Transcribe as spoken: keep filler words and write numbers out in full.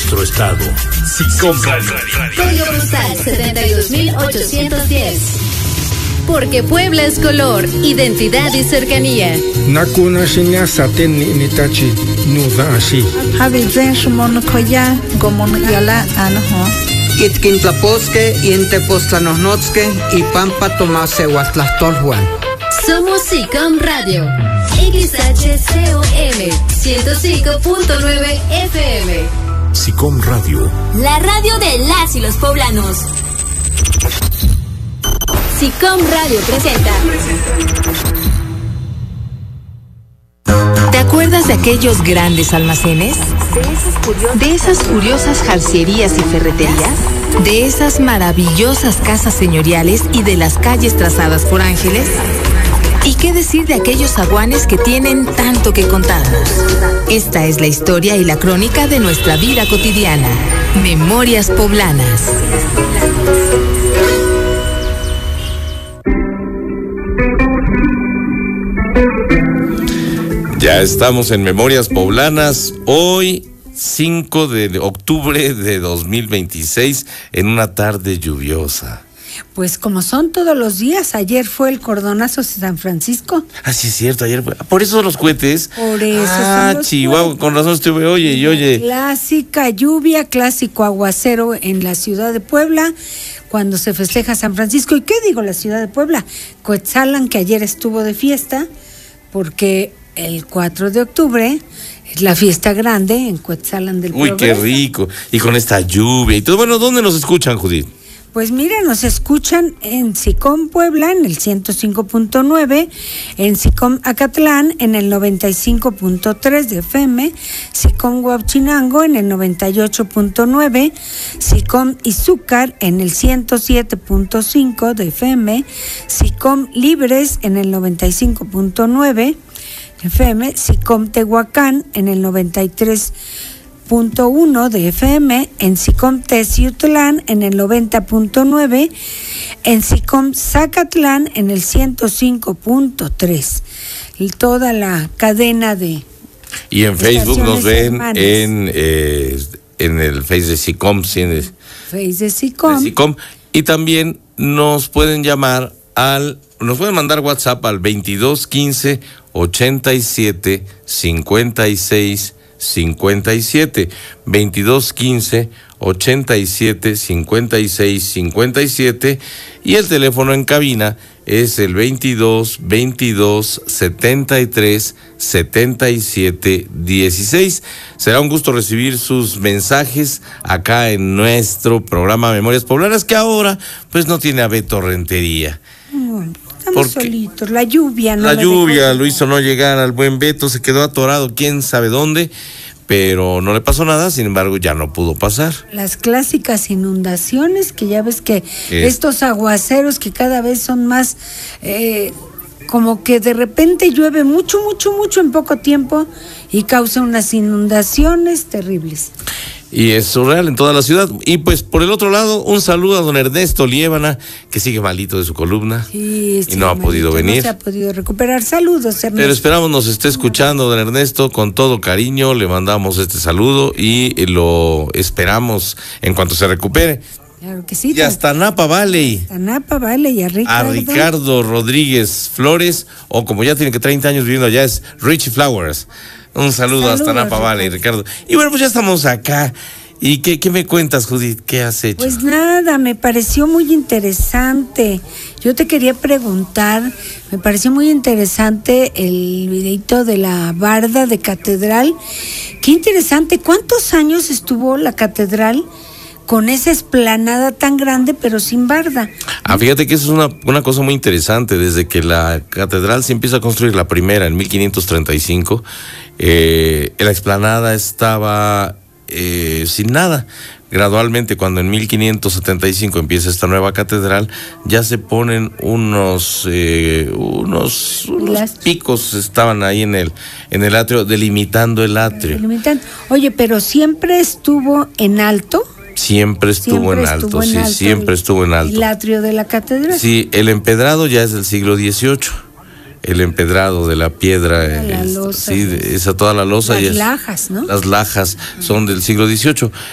nuestro estado. SICOM Radio. Código postal setenta y dos mil ochocientos diez. Porque Puebla es color, identidad y cercanía. Nakuna shinya saten ni nitachi nuda ashi. Habizen shumon koya gomon yala anho. Itkintlaposque y entepostlanosnotzque y pampa tomase huatlastolhuan. Somos SICOM Radio. X H C O M ciento cinco punto nueve F M. SICOM Radio. La radio de las y los poblanos. SICOM Radio presenta. ¿Te acuerdas de aquellos grandes almacenes? ¿De esas curiosas jarcierías y ferreterías? ¿De esas maravillosas casas señoriales y de las calles trazadas por ángeles? ¿Y qué decir de aquellos zaguanes que tienen tanto que contarnos? Esta es la historia y la crónica de nuestra vida cotidiana. Memorias Poblanas. Ya estamos en Memorias Poblanas, hoy cinco de octubre de dos mil veintiséis, en una tarde lluviosa. Pues como son todos los días, ayer fue el cordonazo de San Francisco. Ah, sí es cierto, ayer fue. Por eso los cohetes. Por eso Ah, son los Chihuahua, cohetes. con razón estuve, oye, y oye. Clásica lluvia, clásico aguacero en la ciudad de Puebla, cuando se festeja San Francisco. ¿Y qué digo la ciudad de Puebla? Coetzalan, que ayer estuvo de fiesta, porque el cuatro de octubre es la fiesta grande en Coetzalan del Uy, Progreso. qué rico. Y con esta lluvia y todo. Bueno, ¿dónde nos escuchan, Judith? Pues mira, nos escuchan en SICOM Puebla en el ciento cinco punto nueve, en SICOM Acatlán en el noventa y cinco punto tres de F M, SICOM Huachinango en el noventa y ocho punto nueve, SICOM Izúcar en el ciento siete punto cinco de F M, SICOM Libres en el noventa y cinco punto nueve F M, SICOM Tehuacán en el noventa y tres punto uno de F M, en SICOM Teciutlán en el noventa punto nueve, en SICOM Zacatlán en el ciento cinco punto tres. Y toda la cadena de Y en Facebook nos ven hermanas. en, eh, en el Face de SICOM, sí, en el, Face de SICOM. de SICOM. Y también nos pueden llamar al, nos pueden mandar WhatsApp al veintidós quince ochenta y siete cincuenta y seis cincuenta y siete, veintidós quince ochenta y siete cincuenta y seis cincuenta y siete, y el teléfono en cabina es el veintidós veintidós setenta y tres setenta y siete dieciséis. Será un gusto recibir sus mensajes acá en nuestro programa Memorias Poblanas, que ahora pues no tiene a Beto Rentería. Bueno, estamos Porque solitos, la lluvia no La lo lluvia dejó. lo hizo no llegar al buen Beto, se quedó atorado quién sabe dónde, pero no le pasó nada, sin embargo ya no pudo pasar. Las clásicas inundaciones, que ya ves que ¿Qué? estos aguaceros que cada vez son más, eh, como que de repente llueve mucho, mucho, mucho en poco tiempo y causa unas inundaciones terribles. Y es surreal en toda la ciudad. Y pues por el otro lado, un saludo a don Ernesto Liébana, que sigue malito de su columna Sí, y sí, no ha manito, podido no venir. se ha podido recuperar. Saludos, Ernesto. Pero esperamos nos esté escuchando don Ernesto con todo cariño, le mandamos este saludo y lo esperamos en cuanto se recupere. Claro que sí. Y hasta Napa Valley. A Napa Vale y a A Ricardo. Ricardo Rodríguez Flores, o como ya tiene que treinta años viviendo allá, es Richie Flowers. Un saludo Saludos, hasta Napa Valley, Ricardo. Y bueno, pues ya estamos acá. ¿Y qué, qué me cuentas, Judith? ¿Qué has hecho? Pues nada, me pareció muy interesante. Yo te quería preguntar, me pareció muy interesante el videito de la barda de catedral. Qué interesante, ¿cuántos años estuvo la catedral con esa explanada tan grande pero sin barda? Ah, fíjate que eso es una, una cosa muy interesante. Desde que la catedral se empieza a construir, la primera en mil quinientos treinta y cinco, eh, la explanada estaba eh, sin nada. Gradualmente, cuando en mil quinientos setenta y cinco empieza esta nueva catedral, ya se ponen unos eh, unos, unos picos, estaban ahí en el en el atrio, delimitando el atrio. Delimitan. Oye, pero siempre estuvo en alto. Siempre estuvo Siempre en alto, estuvo en sí, alto siempre el- estuvo en alto. El atrio de la catedral. Sí, el empedrado ya es del siglo dieciocho. El empedrado de la piedra, La es- losa. sí, esa toda la losa. Las ya es- lajas, ¿no? Las lajas son del siglo dieciocho.